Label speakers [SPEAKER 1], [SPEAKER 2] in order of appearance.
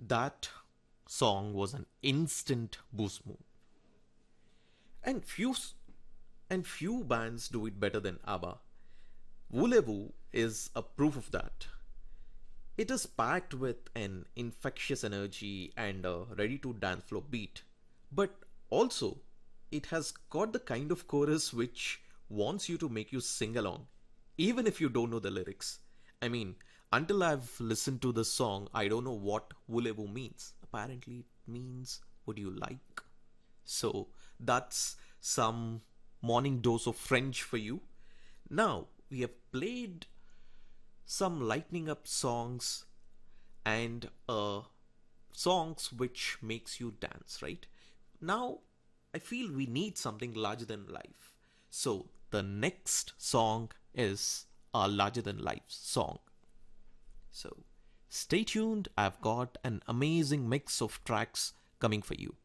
[SPEAKER 1] That song was an instant boost move. And few bands do it better than ABBA. Voulez-Vous is a proof of that. It is packed with an infectious energy and a ready to dance floor beat. But also, it has got the kind of chorus which wants you to make you sing along, even if you don't know the lyrics. I mean, until I've listened to the song, I don't know what voulez-vous means. Apparently, it means would you like? So, that's some morning dose of French for you. Now, we have played some lightning up songs and songs which makes you dance, right? Now I feel we need something larger than life. So the next song is a larger than life song. So stay tuned, I've got an amazing mix of tracks coming for you.